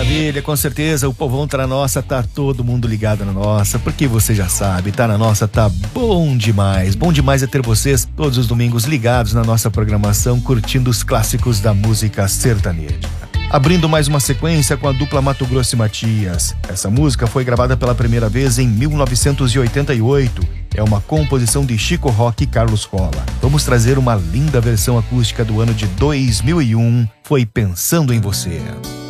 Maravilha, com certeza. O povão tá na nossa, tá todo mundo ligado na nossa, porque você já sabe, tá na nossa, tá bom demais. Bom demais é ter vocês todos os domingos ligados na nossa programação, curtindo os clássicos da música sertaneja. Abrindo mais uma sequência com a dupla Mato Grosso e Matias. Essa música foi gravada pela primeira vez em 1988. É uma composição de Chico Roque e Carlos Cola. Vamos trazer uma linda versão acústica do ano de 2001. Foi Pensando em Você.